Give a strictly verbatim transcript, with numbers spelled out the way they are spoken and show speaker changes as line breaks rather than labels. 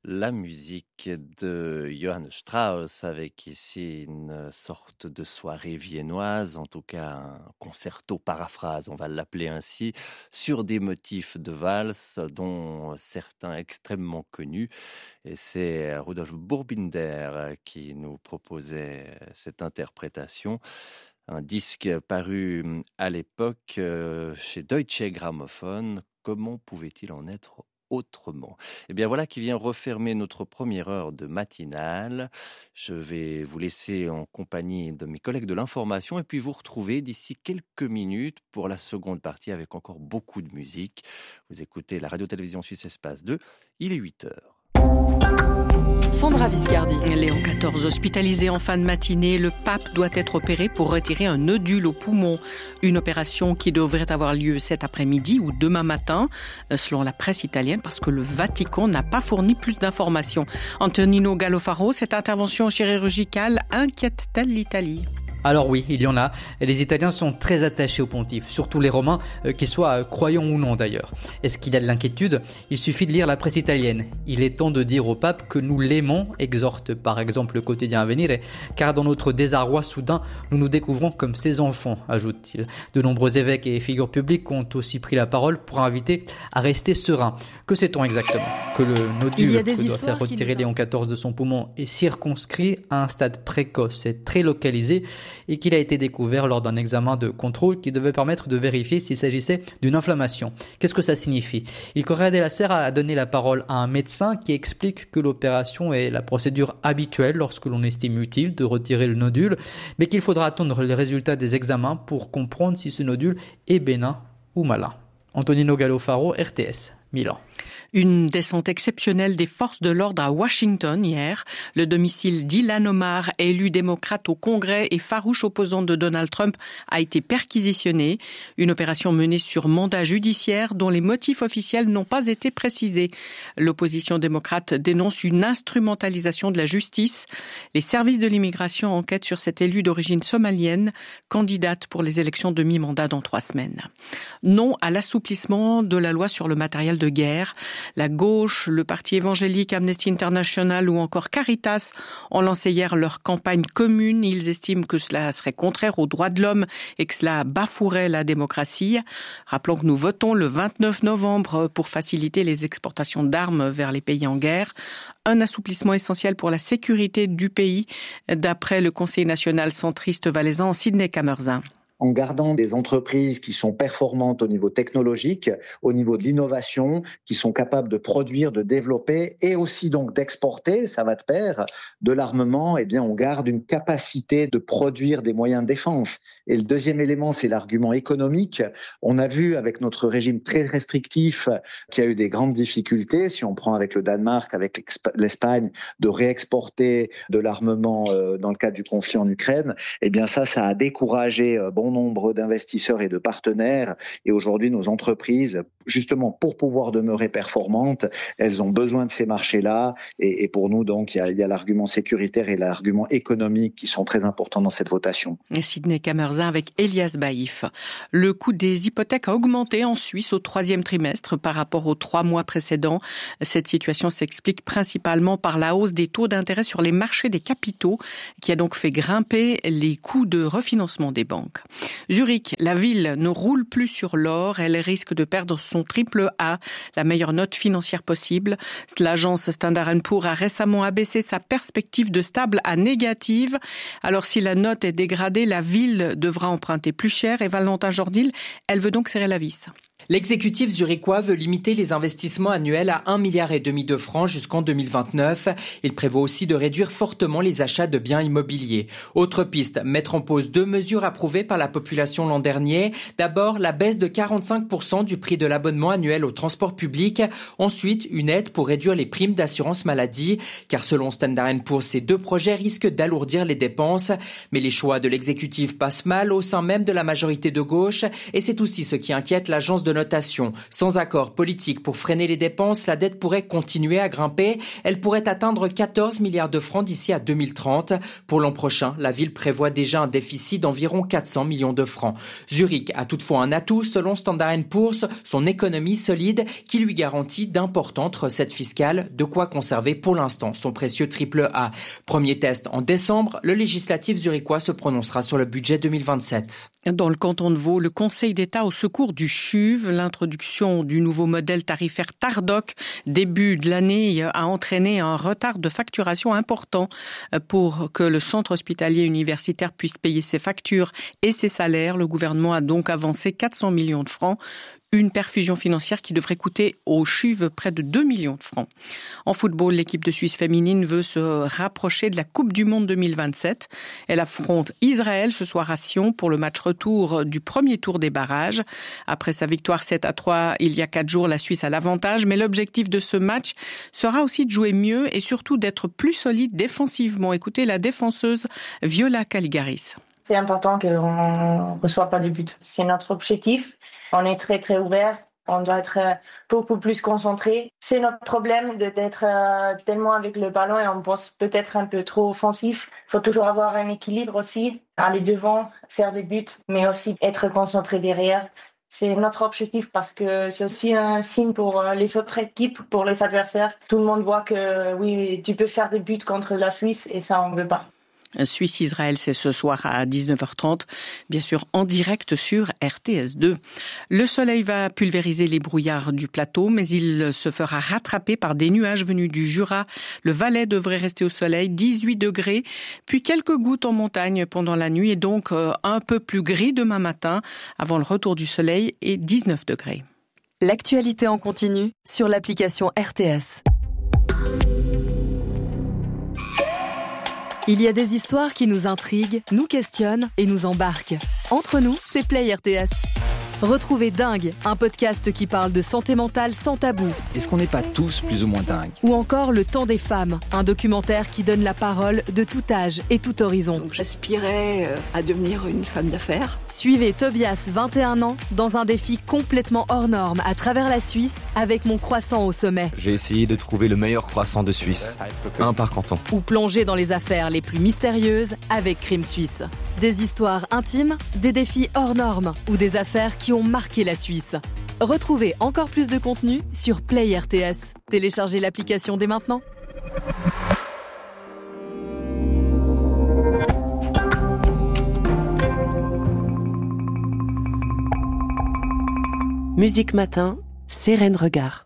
La musique de Johann Strauss avec ici une sorte de soirée viennoise, en tout cas un concerto paraphrase, on va l'appeler ainsi, sur des motifs de valse dont certains extrêmement connus. Et c'est Rudolf Buchbinder qui nous proposait cette interprétation. Un disque paru à l'époque chez Deutsche Grammophon. Comment pouvait-il en être autrement? Eh bien voilà qui vient refermer notre première heure de matinale. Je vais vous laisser en compagnie de mes collègues de l'information et puis vous retrouver d'ici quelques minutes pour la seconde partie avec encore beaucoup de musique. Vous écoutez la radio-télévision Suisse Espace deux, il est huit heures.
Sandra Viscardi.
Léon quatorze hospitalisé en fin de matinée. Le pape doit être opéré pour retirer un nodule au poumon. Une opération qui devrait avoir lieu cet après-midi ou demain matin, selon la presse italienne, parce que le Vatican n'a pas fourni plus d'informations. Antonino Gallofaro, cette intervention chirurgicale inquiète-t-elle l'Italie ?
Alors oui, il y en a. Les Italiens sont très attachés au pontife, surtout les Romains, euh, qu'ils soient euh, croyants ou non d'ailleurs. Est-ce qu'il y a de l'inquiétude ? Il suffit de lire la presse italienne. Il est temps de dire au pape que nous l'aimons, exhorte par exemple le quotidien Avvenire, car dans notre désarroi soudain, nous nous découvrons comme ses enfants, ajoute-t-il. De nombreux évêques et figures publiques ont aussi pris la parole pour inviter à rester serein. Que sait-on exactement ? Que le nodule que doit faire retirer Léon quatorze de son poumon est circonscrit à un stade précoce et très localisé, et qu'il a été découvert lors d'un examen de contrôle qui devait permettre de vérifier s'il s'agissait d'une inflammation. Qu'est-ce que ça signifie ? Il Corriere della Sera a donné la parole à un médecin qui explique que l'opération est la procédure habituelle lorsque l'on estime utile de retirer le nodule, mais qu'il faudra attendre les résultats des examens pour comprendre si ce nodule est bénin ou malin. Antonino Gallofaro, R T S, Milan.
Une descente exceptionnelle des forces de l'ordre à Washington hier. Le domicile d'Ilhan Omar, élu démocrate au Congrès et farouche opposant de Donald Trump, a été perquisitionné. Une opération menée sur mandat judiciaire dont les motifs officiels n'ont pas été précisés. L'opposition démocrate dénonce une instrumentalisation de la justice. Les services de l'immigration enquêtent sur cet élu d'origine somalienne, candidate pour les élections de mi-mandat dans trois semaines. Non à l'assouplissement de la loi sur le matériel de guerre. La gauche, le parti évangélique Amnesty International ou encore Caritas ont lancé hier leur campagne commune. Ils estiment que cela serait contraire aux droits de l'homme et que cela bafouerait la démocratie. Rappelons que nous votons le vingt-neuf novembre pour faciliter les exportations d'armes vers les pays en guerre. Un assouplissement essentiel pour la sécurité du pays, d'après le Conseil national centriste valaisan Sidney Kamerzin.
En gardant des entreprises qui sont performantes au niveau technologique, au niveau de l'innovation, qui sont capables de produire, de développer et aussi donc d'exporter, ça va de pair, de l'armement, eh bien on garde une capacité de produire des moyens de défense. Et le deuxième élément, c'est l'argument économique. On a vu avec notre régime très restrictif qu'il y a eu des grandes difficultés, si on prend avec le Danemark, avec l'Espagne, de réexporter de l'armement dans le cadre du conflit en Ukraine. Eh bien ça, ça a découragé bon nombre d'investisseurs et de partenaires. Et aujourd'hui, nos entreprises, justement pour pouvoir demeurer performantes, elles ont besoin de ces marchés-là. Et, et pour nous, donc, il y a, il y a l'argument sécuritaire et l'argument économique qui sont très importants dans cette votation.
Et Sidney Kamerzin avec Elias Baïf. Le coût des hypothèques a augmenté en Suisse au troisième trimestre par rapport aux trois mois précédents. Cette situation s'explique principalement par la hausse des taux d'intérêt sur les marchés des capitaux, qui a donc fait grimper les coûts de refinancement des banques. Zurich, la ville, ne roule plus sur l'or. Elle risque de perdre son triple A, la meilleure note financière possible. L'agence Standard and Poor's a récemment abaissé sa perspective de stable à négative. Alors si la note est dégradée, la ville devra emprunter plus cher. Et Valentin Jordil, elle veut donc serrer la vis.
L'exécutif zurichois veut limiter les investissements annuels à un milliard et demi de francs jusqu'en deux mille vingt-neuf. Il prévoit aussi de réduire fortement les achats de biens immobiliers. Autre piste, mettre en pause deux mesures approuvées par la population l'an dernier. D'abord, la baisse de quarante-cinq pour cent du prix de l'abonnement annuel au transport public. Ensuite, une aide pour réduire les primes d'assurance maladie. Car selon Standard and Poor's, ces deux projets risquent d'alourdir les dépenses. Mais les choix de l'exécutif passent mal au sein même de la majorité de gauche. Et c'est aussi ce qui inquiète l'agence de notation. Sans accord politique pour freiner les dépenses, la dette pourrait continuer à grimper. Elle pourrait atteindre quatorze milliards de francs d'ici à deux mille trente. Pour l'an prochain, la ville prévoit déjà un déficit d'environ quatre cents millions de francs. Zurich a toutefois un atout selon Standard and Poor's, son économie solide qui lui garantit d'importantes recettes fiscales, de quoi conserver pour l'instant son précieux triple A. Premier test en décembre, le législatif zurichois se prononcera sur le budget deux mille vingt-sept.
Dans le canton de Vaud, le Conseil d'État au secours du C H U V, l'introduction du nouveau modèle tarifaire Tardoc début de l'année a entraîné un retard de facturation important pour que le centre hospitalier universitaire puisse payer ses factures et ses salaires. Le gouvernement a donc avancé quatre cents millions de francs. Une perfusion financière qui devrait coûter au C H U V près de deux millions de francs. En football, l'équipe de Suisse féminine veut se rapprocher de la Coupe du Monde deux mille vingt-sept. Elle affronte Israël ce soir à Sion pour le match retour du premier tour des barrages. Après sa victoire sept à trois il y a quatre jours, la Suisse a l'avantage, mais l'objectif de ce match sera aussi de jouer mieux et surtout d'être plus solide défensivement. Écoutez la défenseuse Viola Caligaris.
C'est important qu'on ne reçoive pas de but. C'est notre objectif. On est très très ouvert, on doit être beaucoup plus concentré. C'est notre problème de, d'être tellement avec le ballon et on pense peut-être un peu trop offensif. Il faut toujours avoir un équilibre aussi, aller devant, faire des buts, mais aussi être concentré derrière. C'est notre objectif parce que c'est aussi un signe pour les autres équipes, pour les adversaires. Tout le monde voit que oui, tu peux faire des buts contre la Suisse et ça on ne veut pas.
Suisse-Israël, c'est ce soir à dix-neuf heures trente, bien sûr en direct sur R T S deux. Le soleil va pulvériser les brouillards du plateau, mais il se fera rattraper par des nuages venus du Jura. Le Valais devrait rester au soleil, dix-huit degrés, puis quelques gouttes en montagne pendant la nuit et donc un peu plus gris demain matin avant le retour du soleil et dix-neuf degrés.
L'actualité en continu sur l'application R T S. Il y a des histoires qui nous intriguent, nous questionnent et nous embarquent. Entre nous, c'est Play R T S. Retrouvez Dingue, un podcast qui parle de santé mentale sans tabou.
Est-ce qu'on n'est pas tous plus ou moins dingues ?
Ou encore Le Temps des femmes, un documentaire qui donne la parole de tout âge et tout horizon.
Donc j'aspirais à devenir une femme d'affaires.
Suivez Tobias, vingt et un ans, dans un défi complètement hors norme à travers la Suisse avec mon croissant au sommet.
J'ai essayé de trouver le meilleur croissant de Suisse, un par canton.
Ou plonger dans les affaires les plus mystérieuses avec Crime Suisse. Des histoires intimes, des défis hors normes ou des affaires qui ont marqué la Suisse. Retrouvez encore plus de contenu sur Play R T S. Téléchargez l'application dès maintenant.
Musique Matin, Sérène Regard.